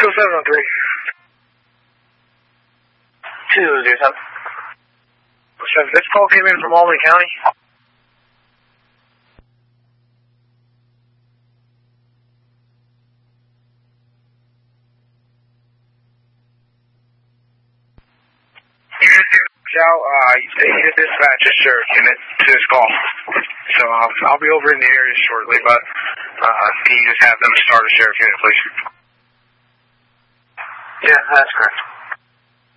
20703. 207. This call came in from Albany County. You dispatch a sheriff unit to this call. So I'll be over in the area shortly, but can you just have them start a sheriff unit, please? Yeah, that's correct.